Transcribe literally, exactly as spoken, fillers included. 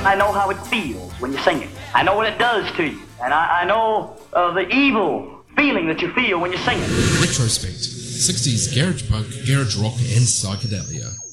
I know how it feels when you sing it. I know what it does to you. And I, I know uh, the evil feeling that you feel when you sing it. Retrospect. sixties garage punk, garage rock and psychedelia.